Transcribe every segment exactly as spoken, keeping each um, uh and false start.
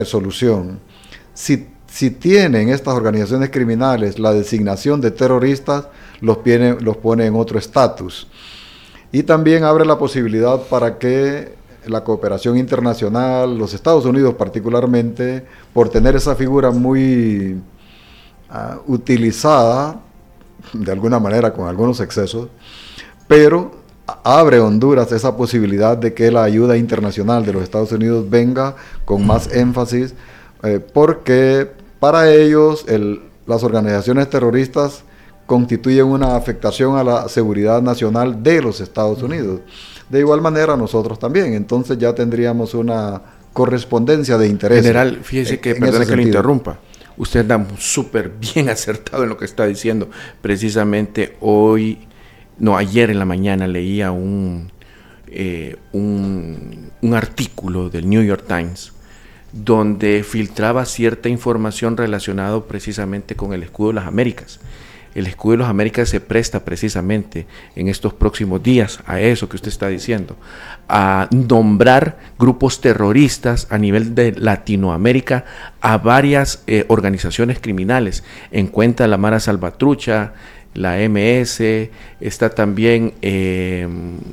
resolución. Si, si tienen estas organizaciones criminales la designación de terroristas, los, viene, los pone en otro estatus. Y también abre la posibilidad para que la cooperación internacional, los Estados Unidos particularmente, por tener esa figura muy uh, utilizada, de alguna manera con algunos excesos, pero abre Honduras esa posibilidad de que la ayuda internacional de los Estados Unidos venga con más énfasis, eh, porque para ellos el, las organizaciones terroristas constituyen una afectación a la seguridad nacional de los Estados Unidos. De igual manera nosotros también, entonces ya tendríamos una correspondencia de interés. General, fíjese que, perdone que lo interrumpa, usted anda súper bien acertado en lo que está diciendo. Precisamente hoy, no, ayer en la mañana leía un, eh, un, un artículo del New York Times donde filtraba cierta información relacionada precisamente con el escudo de las Américas. El escudo de las Américas se presta precisamente en estos próximos días a eso que usted está diciendo, a nombrar grupos terroristas a nivel de Latinoamérica a varias eh, organizaciones criminales. En cuenta la Mara Salvatrucha, la M S, está también eh,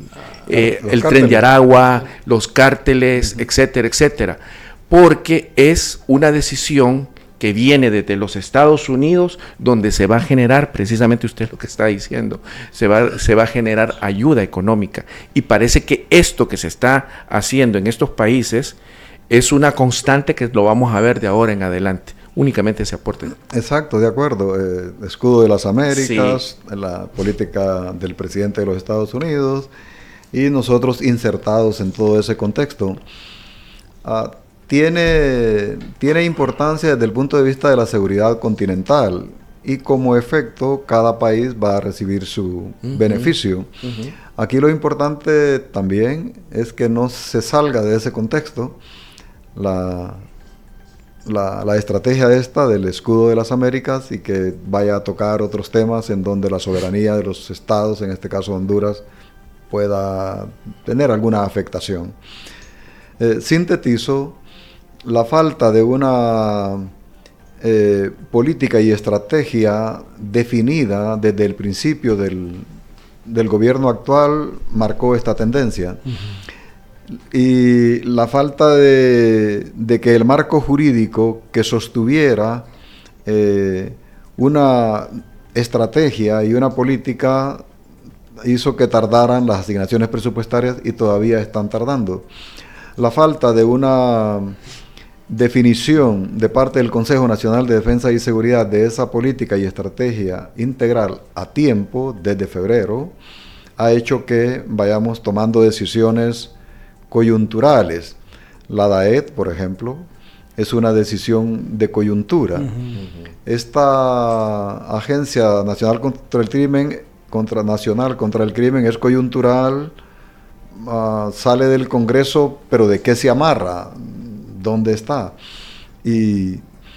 eh, el cárteles. Tren de Aragua, los cárteles, uh-huh. etcétera, etcétera, porque es una decisión que viene desde los Estados Unidos, donde se va a generar, precisamente usted lo que está diciendo, se va, se va a generar ayuda económica. Y parece que esto que se está haciendo en estos países es una constante que lo vamos a ver de ahora en adelante. Únicamente ese aporte. Exacto, de acuerdo. Eh, escudo de las Américas, sí. La política del presidente de los Estados Unidos, y nosotros insertados en todo ese contexto. Uh, Tiene, tiene importancia desde el punto de vista de la seguridad continental, y como efecto cada país va a recibir su uh-huh. beneficio. Uh-huh. Aquí lo importante también es que no se salga de ese contexto la, la, la estrategia esta del escudo de las Américas, y que vaya a tocar otros temas en donde la soberanía de los estados, en este caso Honduras, pueda tener alguna afectación. Eh, sintetizo. La falta de una eh, política y estrategia definida desde el principio del, del gobierno actual marcó esta tendencia. Uh-huh. Y la falta de, de que el marco jurídico que sostuviera eh, una estrategia y una política hizo que tardaran las asignaciones presupuestarias, y todavía están tardando. La falta de una definición de parte del Consejo Nacional de Defensa y Seguridad de esa política y estrategia integral a tiempo, desde febrero, ha hecho que vayamos tomando decisiones coyunturales. La DAET, por ejemplo, es una decisión de coyuntura. Uh-huh. Esta Agencia Nacional contra el Crimen, contra, Nacional contra el Crimen es coyuntural, uh, sale del Congreso, pero ¿de qué se amarra? ¿Dónde está? Y,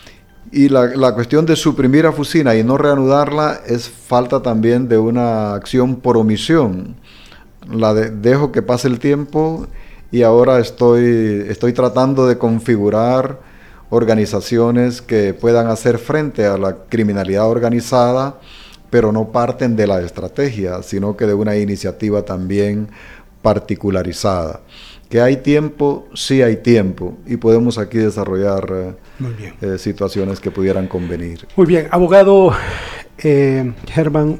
y la, la cuestión de suprimir a Fusina y no reanudarla es falta también de una acción por omisión. La de, dejo que pase el tiempo, y ahora estoy, estoy tratando de configurar organizaciones que puedan hacer frente a la criminalidad organizada, pero no parten de la estrategia, sino que de una iniciativa también particularizada. Que hay tiempo, sí hay tiempo, y podemos aquí desarrollar eh, Muy bien. Eh, situaciones que pudieran convenir. Muy bien, abogado eh, Germán,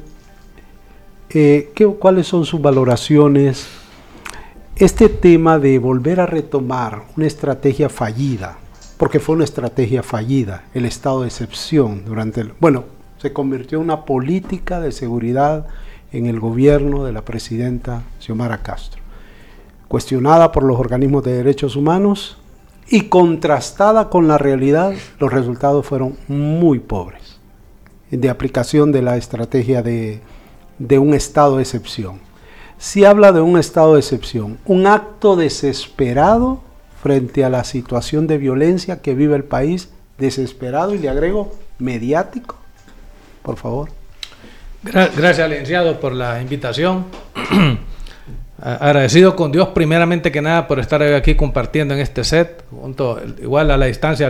eh, ¿qué, ¿cuáles son sus valoraciones? Este tema de volver a retomar una estrategia fallida, porque fue una estrategia fallida, el estado de excepción durante el... Bueno, se convirtió en una política de seguridad en el gobierno de la presidenta Xiomara Castro, cuestionada por los organismos de derechos humanos y contrastada con la realidad. Los resultados fueron muy pobres de aplicación de la estrategia de, de un estado de excepción. Si habla de un estado de excepción, un acto desesperado frente a la situación de violencia que vive el país, desesperado, y le agrego mediático, por favor. Gracias, licenciado, por la invitación. Agradecido con Dios primeramente que nada por estar aquí compartiendo en este set, junto, igual a la distancia